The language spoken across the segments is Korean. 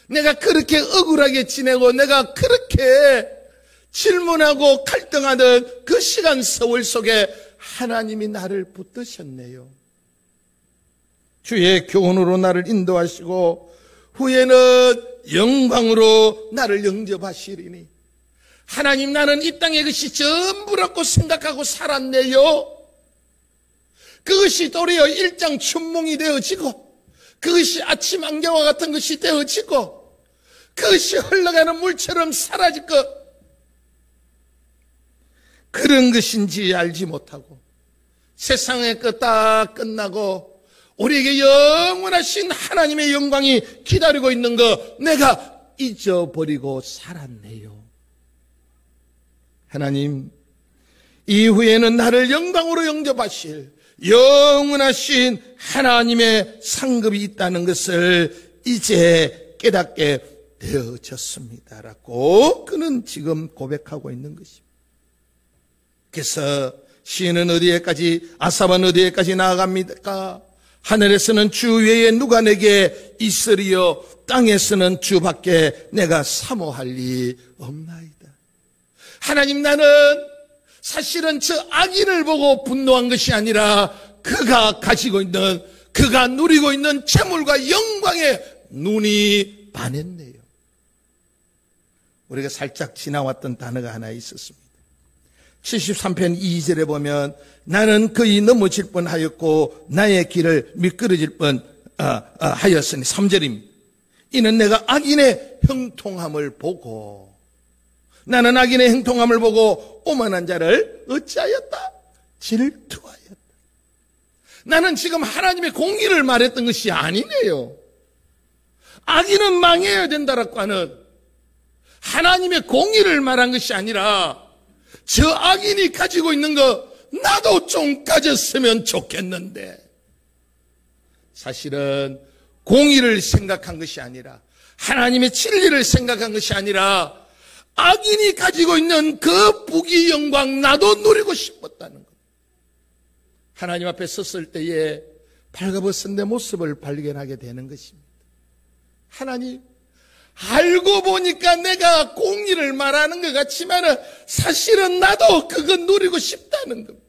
내가 그렇게 억울하게 지내고 내가 그렇게 질문하고 갈등하던 그 시간 세월 속에 하나님이 나를 붙드셨네요. 주의 교훈으로 나를 인도하시고 후에는 영광으로 나를 영접하시리니 하나님, 나는 이 땅에 그것이 전부라고 생각하고 살았네요. 그것이 도리어 일장 춘몽이 되어지고 그것이 아침 안개와 같은 것이 되어지고 그것이 흘러가는 물처럼 사라질 것, 그런 것인지 알지 못하고 세상의 것 다 끝나고 우리에게 영원하신 하나님의 영광이 기다리고 있는 것 내가 잊어버리고 살았네요. 하나님, 이후에는 나를 영광으로 영접하실 영원하신 하나님의 상급이 있다는 것을 이제 깨닫게 되어졌습니다라고 그는 지금 고백하고 있는 것입니다. 그래서 시인은 어디에까지, 아삽은 어디에까지 나아갑니까? 하늘에서는 주 외에 누가 내게 있으리요, 땅에서는 주밖에 내가 사모할 리 없나이다. 하나님, 나는 사실은 저 악인을 보고 분노한 것이 아니라 그가 가지고 있는, 그가 누리고 있는 재물과 영광에 눈이 반했네요. 우리가 살짝 지나왔던 단어가 하나 있었습니다. 73편 2절에 보면 나는 그의 넘어질 뻔하였고 나의 길을 미끄러질 뻔하였으니 3절입니다. 이는 내가 악인의 형통함을 보고, 나는 악인의 형통함을 보고 오만한 자를 어찌하였다? 질투하였다. 나는 지금 하나님의 공의를 말했던 것이 아니네요. 악인은 망해야 된다라고 하는 하나님의 공의를 말한 것이 아니라 저 악인이 가지고 있는 거 나도 좀 가졌으면 좋겠는데, 사실은 공의를 생각한 것이 아니라 하나님의 진리를 생각한 것이 아니라 악인이 가지고 있는 그 부귀 영광 나도 누리고 싶었다는 것. 하나님 앞에 섰을 때에 발가벗은 내 모습을 발견하게 되는 것입니다. 하나님, 알고 보니까 내가 공의를 말하는 것 같지만 사실은 나도 그거 누리고 싶다는 겁니다.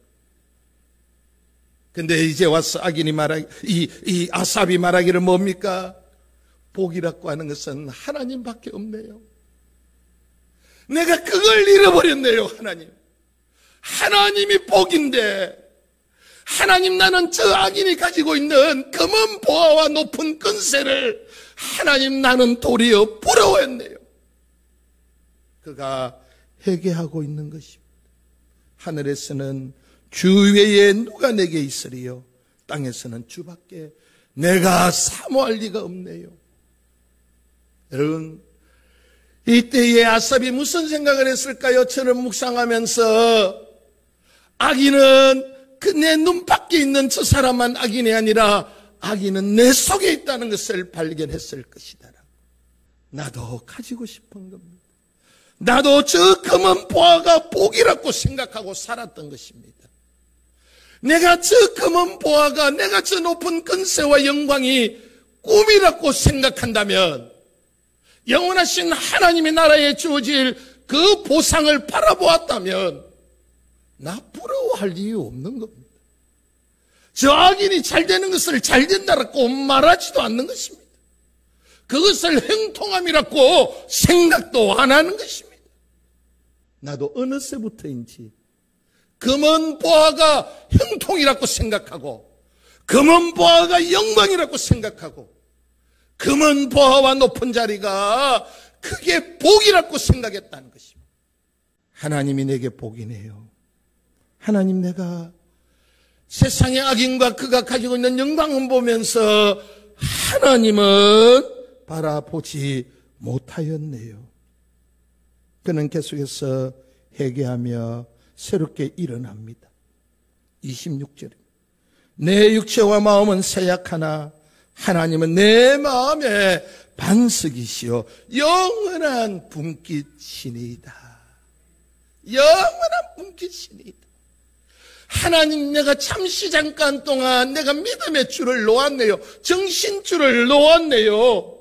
근데 이제 와서 악인이 이 아삽이 말하기를 뭡니까? 복이라고 하는 것은 하나님밖에 없네요. 내가 그걸 잃어버렸네요. 하나님, 하나님이 복인데, 하나님, 나는 저 악인이 가지고 있는 검은 보화와 높은 권세를 하나님, 나는 도리어 부러워했네요. 그가 회개하고 있는 것입니다. 하늘에서는 주 외에 누가 내게 있으리요, 땅에서는 주밖에 내가 사모할 리가 없네요. 여러분, 이때에 아삽이 무슨 생각을 했을까요? 저는 묵상하면서 악인은 그 내 눈 밖에 있는 저 사람만 악인이 아니라 악인은 내 속에 있다는 것을 발견했을 것이다. 나도 가지고 싶은 겁니다. 나도 저 검은 보화가 복이라고 생각하고 살았던 것입니다. 내가 저 검은 보화가, 내가 저 높은 권세와 영광이 꿈이라고 생각한다면, 영원하신 하나님의 나라에 주어질 그 보상을 바라보았다면 나 부러워할 이유 없는 겁니다. 저 악인이 잘 되는 것을 잘 된다라고 말하지도 않는 것입니다. 그것을 형통함이라고 생각도 안 하는 것입니다. 나도 어느새부터인지 검은 보화가 형통이라고 생각하고, 검은 보화가 영광이라고 생각하고, 검은 보화와 높은 자리가 그게 복이라고 생각했다는 것입니다. 하나님이 내게 복이네요. 하나님, 내가 세상의 악인과 그가 가지고 있는 영광을 보면서 하나님은 바라보지 못하였네요. 그는 계속해서 회개하며 새롭게 일어납니다. 26절입니다. 내 육체와 마음은 쇠약하나 하나님은 내 마음의 반석이시요 영원한 분깃이니이다. 영원한 분깃이니이다. 하나님, 내가 잠시 잠깐 동안 내가 믿음의 줄을 놓았네요. 정신줄을 놓았네요.